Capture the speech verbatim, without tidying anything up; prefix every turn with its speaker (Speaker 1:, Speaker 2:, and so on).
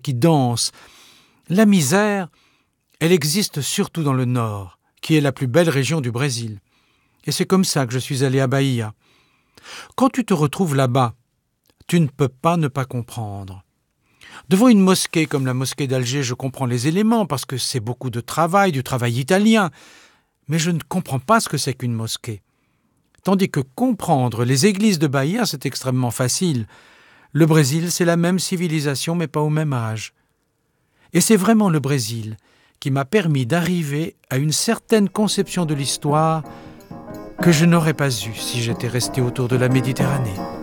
Speaker 1: qui dansent. La misère, elle existe surtout dans le nord, qui est la plus belle région du Brésil. Et c'est comme ça que je suis allé à Bahia. Quand tu te retrouves là-bas, tu ne peux pas ne pas comprendre. Devant une mosquée comme la mosquée d'Alger, je comprends les éléments parce que c'est beaucoup de travail, du travail italien. Mais je ne comprends pas ce que c'est qu'une mosquée. Tandis que comprendre les églises de Bahia, c'est extrêmement facile. Le Brésil, c'est la même civilisation, mais pas au même âge. Et c'est vraiment le Brésil qui m'a permis d'arriver à une certaine conception de l'histoire que je n'aurais pas eue si j'étais resté autour de la Méditerranée.